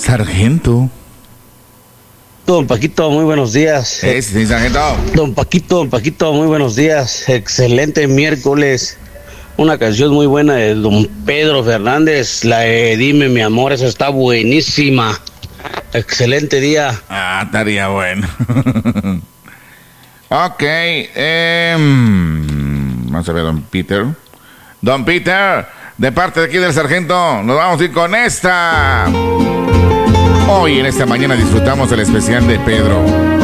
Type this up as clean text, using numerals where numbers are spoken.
sargento. Don Paquito, muy buenos días. Sí, sargento. Don Paquito, muy buenos días. Excelente miércoles. Una canción muy buena de Don Pedro Fernández, la de Dime mi amor, esa está buenísima. Excelente día. Estaría bueno. Ok, vamos a ver, Don Peter. Don Peter, de parte de aquí del sargento, nos vamos a ir con esta. Hoy en esta mañana disfrutamos del especial de Pedro.